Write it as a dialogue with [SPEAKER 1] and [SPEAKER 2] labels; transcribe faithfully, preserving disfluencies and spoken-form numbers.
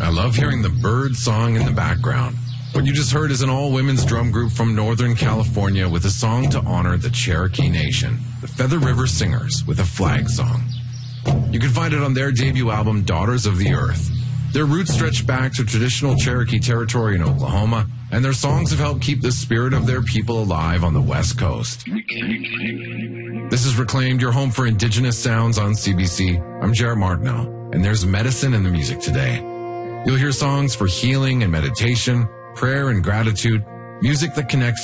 [SPEAKER 1] I love hearing the bird song in the background. What you just heard is an all-women's drum group from Northern California with a song to honor the Cherokee Nation, the Feather River Singers, with a flag song. You can find it on their debut album, Daughters of the Earth. Their roots stretch back to traditional Cherokee territory in Oklahoma, and their songs have helped keep the spirit of their people alive on the West Coast. This is Reclaimed, your home for Indigenous sounds on C B C. I'm Jared Martineau, and there's medicine in the music today. You'll hear songs for healing and meditation, prayer and gratitude, music that connects